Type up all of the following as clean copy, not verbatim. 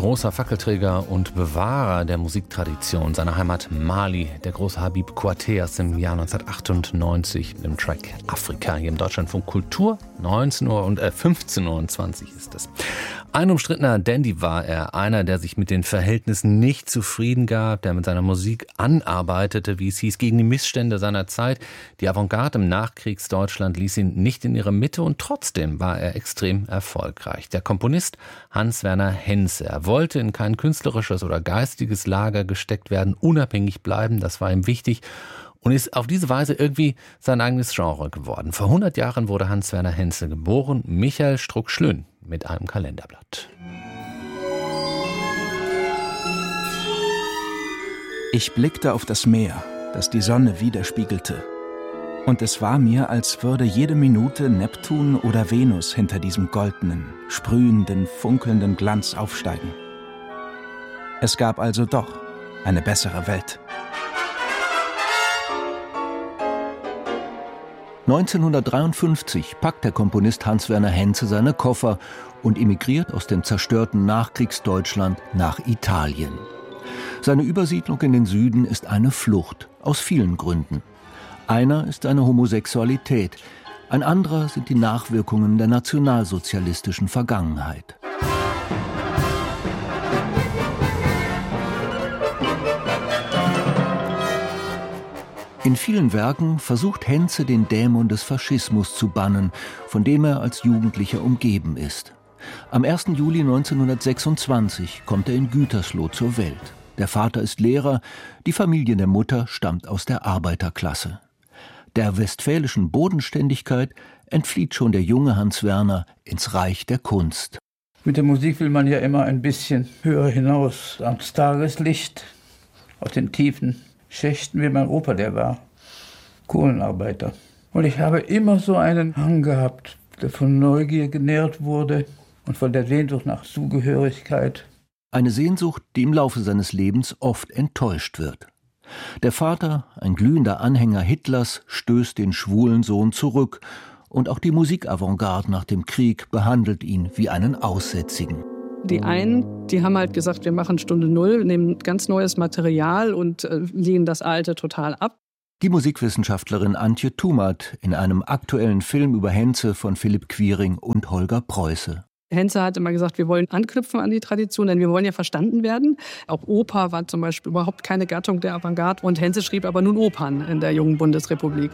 Großer Fackelträger und Bewahrer der Musiktradition seiner Heimat Mali, der große Habib Kouyaté aus dem Jahr 1998 mit dem Track Afrika hier im Deutschlandfunk Kultur. 15:20 Uhr ist es. Ein umstrittener Dandy war er, einer, der sich mit den Verhältnissen nicht zufrieden gab, der mit seiner Musik anarbeitete, wie es hieß, gegen die Missstände seiner Zeit. Die Avantgarde im Nachkriegsdeutschland ließ ihn nicht in ihre Mitte und trotzdem war er extrem erfolgreich. Der Komponist Hans-Werner Henze, er wollte in kein künstlerisches oder geistiges Lager gesteckt werden, unabhängig bleiben, das war ihm wichtig. Und ist auf diese Weise irgendwie sein eigenes Genre geworden. Vor 100 Jahren wurde Hans-Werner Henze geboren, Michael Strunk-Schlön mit einem Kalenderblatt. Ich blickte auf das Meer, das die Sonne widerspiegelte. Und es war mir, als würde jede Minute Neptun oder Venus hinter diesem goldenen, sprühenden, funkelnden Glanz aufsteigen. Es gab also doch eine bessere Welt. 1953 packt der Komponist Hans-Werner Henze seine Koffer und emigriert aus dem zerstörten Nachkriegsdeutschland nach Italien. Seine Übersiedlung in den Süden ist eine Flucht, aus vielen Gründen. Einer ist seine Homosexualität, ein anderer sind die Nachwirkungen der nationalsozialistischen Vergangenheit. In vielen Werken versucht Henze, den Dämon des Faschismus zu bannen, von dem er als Jugendlicher umgeben ist. Am 1. Juli 1926 kommt er in Gütersloh zur Welt. Der Vater ist Lehrer, die Familie der Mutter stammt aus der Arbeiterklasse. Der westfälischen Bodenständigkeit entflieht schon der junge Hans-Werner ins Reich der Kunst. Mit der Musik will man ja immer ein bisschen höher hinaus, ans Tageslicht, aus den tiefen Schächten, wie mein Opa, der war Kohlenarbeiter. Und ich habe immer so einen Hang gehabt, der von Neugier genährt wurde und von der Sehnsucht nach Zugehörigkeit. Eine Sehnsucht, die im Laufe seines Lebens oft enttäuscht wird. Der Vater, ein glühender Anhänger Hitlers, stößt den schwulen Sohn zurück. Und auch die Musikavantgarde nach dem Krieg behandelt ihn wie einen Aussätzigen. Die einen, die haben halt gesagt, wir machen Stunde Null, nehmen ganz neues Material und lehnen das Alte total ab. Die Musikwissenschaftlerin Antje Tumert in einem aktuellen Film über Henze von Philipp Quiring und Holger Preuße. Henze hat immer gesagt, wir wollen anknüpfen an die Tradition, denn wir wollen ja verstanden werden. Auch Oper war zum Beispiel überhaupt keine Gattung der Avantgarde. Und Henze schrieb aber nun Opern in der jungen Bundesrepublik.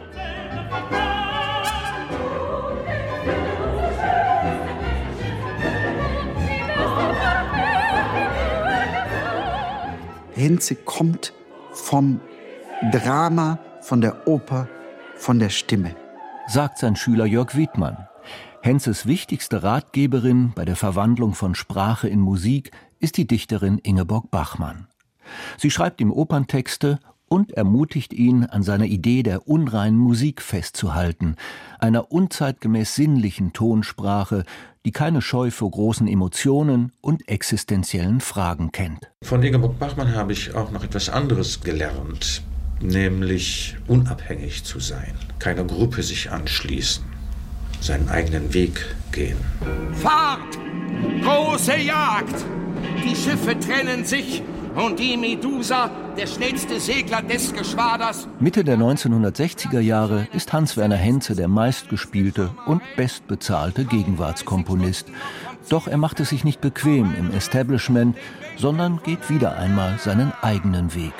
Henze kommt vom Drama, von der Oper, von der Stimme, sagt sein Schüler Jörg Wiedmann. Henzes wichtigste Ratgeberin bei der Verwandlung von Sprache in Musik ist die Dichterin Ingeborg Bachmann. Sie schreibt ihm Operntexte und ermutigt ihn, an seiner Idee der unreinen Musik festzuhalten, einer unzeitgemäß sinnlichen Tonsprache, die keine Scheu vor großen Emotionen und existenziellen Fragen kennt. Von Ingeborg Bachmann habe ich auch noch etwas anderes gelernt, nämlich unabhängig zu sein, keiner Gruppe sich anschließen, seinen eigenen Weg gehen. Fahrt! Große Jagd! Die Schiffe trennen sich und die Medusa, der schnellste Segler des Geschwaders. Mitte der 1960er Jahre ist Hans-Werner Henze der meistgespielte und bestbezahlte Gegenwartskomponist. Doch er macht es sich nicht bequem im Establishment, sondern geht wieder einmal seinen eigenen Weg.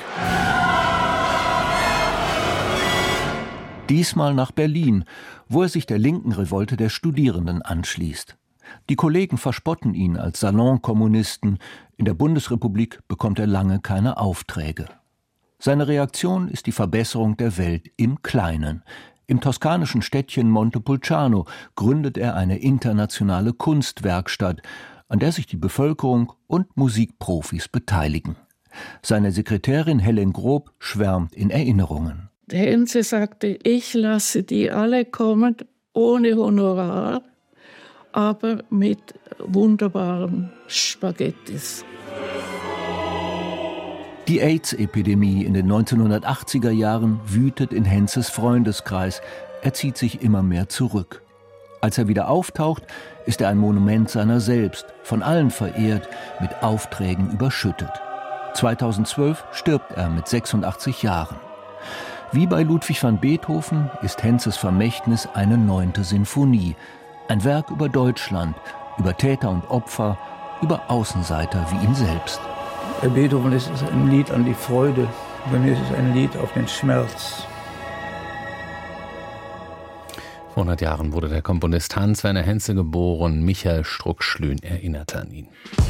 Diesmal nach Berlin, wo er sich der linken Revolte der Studierenden anschließt. Die Kollegen verspotten ihn als Salonkommunisten. In der Bundesrepublik bekommt er lange keine Aufträge. Seine Reaktion ist die Verbesserung der Welt im Kleinen. Im toskanischen Städtchen Montepulciano gründet er eine internationale Kunstwerkstatt, an der sich die Bevölkerung und Musikprofis beteiligen. Seine Sekretärin Helen Grob schwärmt in Erinnerungen. Henze sagte, ich lasse die alle kommen, ohne Honorar, aber mit wunderbaren Spaghettis. Die AIDS-Epidemie in den 1980er Jahren wütet in Henzes Freundeskreis. Er zieht sich immer mehr zurück. Als er wieder auftaucht, ist er ein Monument seiner selbst, von allen verehrt, mit Aufträgen überschüttet. 2012 stirbt er mit 86 Jahren. Wie bei Ludwig van Beethoven ist Henzes Vermächtnis eine 9. Sinfonie. Ein Werk über Deutschland, über Täter und Opfer, über Außenseiter wie ihn selbst. Bei Beethoven ist es ein Lied an die Freude, bei mir ist es ein Lied auf den Schmerz. Vor 100 Jahren wurde der Komponist Hans Werner Henze geboren. Michael Struck-Schlün erinnerte an ihn.